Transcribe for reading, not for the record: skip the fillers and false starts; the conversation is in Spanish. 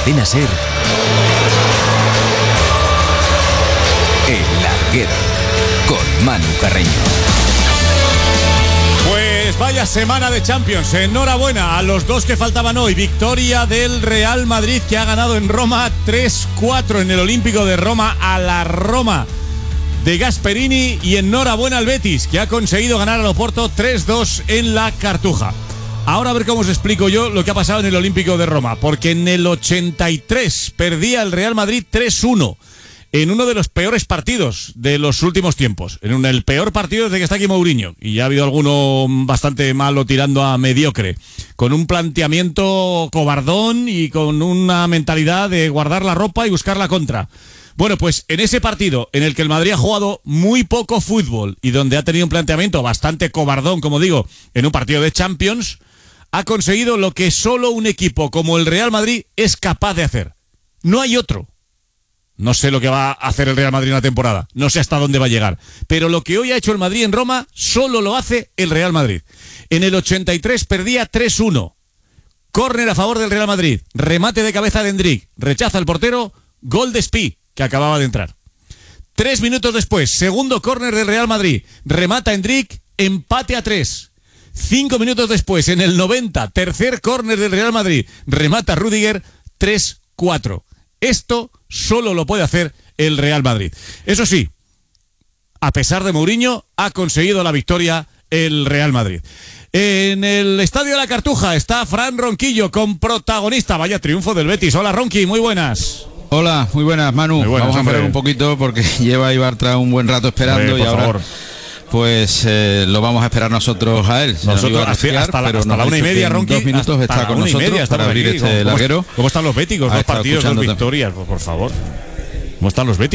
Cadena SER, El Larguero, con Manu Carreño. Pues vaya semana de Champions. Enhorabuena a los dos que faltaban hoy. Victoria del Real Madrid, que ha ganado en Roma 3-4 en el Olímpico de Roma a la Roma de Gasperini. Y enhorabuena al Betis, que ha conseguido ganar al Oporto 3-2 en la Cartuja. Ahora a ver cómo os explico yo lo que ha pasado en el Olímpico de Roma, porque en el 83 perdía el Real Madrid 3-1 en uno de los peores partidos de los últimos tiempos, en el peor partido desde que está aquí Mourinho, y ya ha habido alguno bastante malo tirando a mediocre, con un planteamiento cobardón y con una mentalidad de guardar la ropa y buscar la contra. Bueno, pues en ese partido en el que el Madrid ha jugado muy poco fútbol y donde ha tenido un planteamiento bastante cobardón, como digo, en un partido de Champions, ha conseguido lo que solo un equipo como el Real Madrid es capaz de hacer. No hay otro. No sé lo que va a hacer el Real Madrid en la temporada, no sé hasta dónde va a llegar, pero lo que hoy ha hecho el Madrid en Roma solo lo hace el Real Madrid. En el 83 perdía 3-1, córner a favor del Real Madrid, remate de cabeza de Endrick, rechaza el portero, gol de Spi, que acababa de entrar. 3 minutos después, segundo córner del Real Madrid, remata Endrick, empate a 3. 5 minutos después, en el 90, tercer córner del Real Madrid, remata Rüdiger, 3-4. Esto solo lo puede hacer el Real Madrid. Eso sí, a pesar de Mourinho, ha conseguido la victoria el Real Madrid. En el Estadio de la Cartuja está Fran Ronquillo con protagonista. Vaya triunfo del Betis. Hola, Ronqui, muy buenas. Hola, muy buenas, Manu. Muy buenas, vamos a hombre. esperar un poquito porque lleva Ibartra un buen rato esperando y ahora... Favor. Pues lo vamos a esperar nosotros a él. Nosotros hasta la 1:30, Ronqui. 2 minutos está con nosotros para abrir este larguero. ¿Cómo están los béticos? Ha 2 estado partidos, 2 escuchándote. victorias, por favor. ¿Cómo están los béticos?